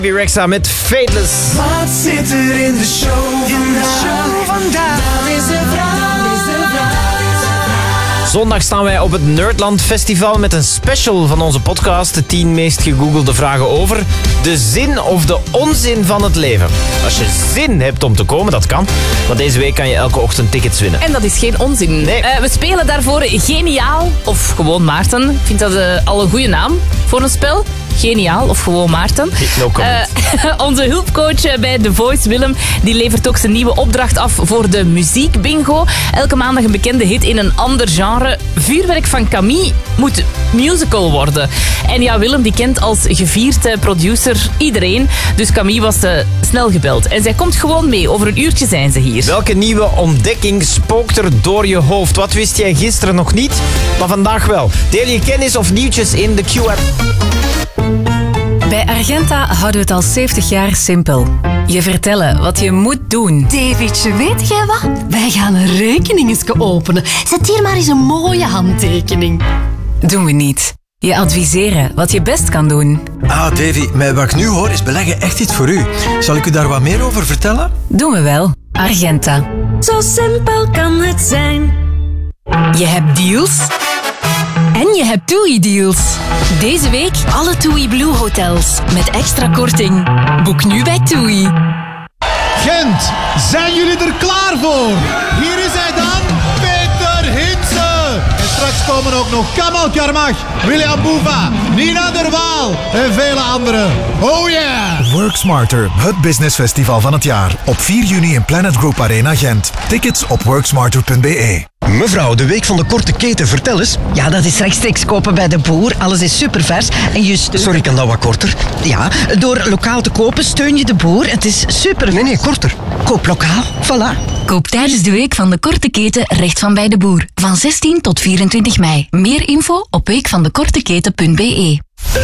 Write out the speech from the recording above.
Rexa met Fateless. Wat zit er in de show? Vandaag. Dat is de vraag. Zondag staan wij op het Nerdland Festival met een special van onze podcast. De 10 meest gegoogelde vragen over de zin of de onzin van het leven. Als je zin hebt om te komen, dat kan. Want deze week kan je elke ochtend tickets winnen. En dat is geen onzin. Nee. We spelen daarvoor Geniaal, of gewoon Maarten. Ik vind dat al een goede naam voor een spel. Geniaal, of gewoon Maarten. No comment. Onze hulpcoach bij The Voice, Willem, die levert ook zijn nieuwe opdracht af voor de muziekbingo. Elke maandag een bekende hit in een ander genre. Vuurwerk van Camille moet musical worden. En ja, Willem die kent als gevierd producer iedereen. Dus Camille was snel gebeld. En zij komt gewoon mee. Over een uurtje zijn ze hier. Welke nieuwe ontdekking spookt er door je hoofd? Wat wist jij gisteren nog niet, maar vandaag wel? Deel je kennis of nieuwtjes in de Q-app. Bij Argenta houden we het al 70 jaar simpel. Je vertellen wat je moet doen. Davidje, weet jij wat? Wij gaan een rekening eens openen. Zet hier maar eens een mooie handtekening. Doen we niet. Je adviseren wat je best kan doen. Ah, Davy, met wat ik nu hoor is beleggen echt iets voor u. Zal ik u daar wat meer over vertellen? Doen we wel. Argenta. Zo simpel kan het zijn. Je hebt deals. En je hebt TUI-deals. Deze week alle TUI Blue hotels met extra korting. Boek nu bij TUI. Gent, zijn jullie er klaar voor? Hier is hij dan, Peter Hintze. En straks komen ook nog Kamal Karmach, William Boeva, Nina der Waal en vele anderen. Oh yeah! Work Smarter, het businessfestival van het jaar. Op 4 juni in Planet Group Arena Gent. Tickets op worksmarter.be. Mevrouw, de week van de korte keten, vertel eens. Ja, dat is rechtstreeks kopen bij de boer. Alles is supervers. En je steunt... Sorry, kan dat wat korter? Ja, door lokaal te kopen steun je de boer. Het is super... Nee, korter. Koop lokaal, voilà. Koop tijdens de week van de korte keten recht van bij de boer. Van 16 tot 24 mei. Meer info op weekvandekorteketen.be.